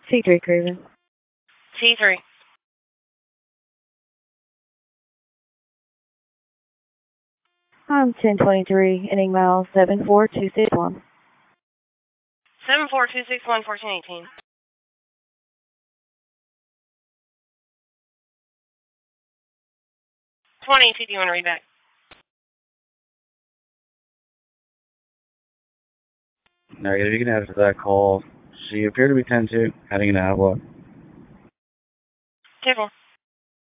C3 Cruising. C3. 1023, ending mile 74261. 74261, 1418. 20, you want to read back? Negative, you can add to that call. She appeared to be 10-2, heading into Avila. 10-4.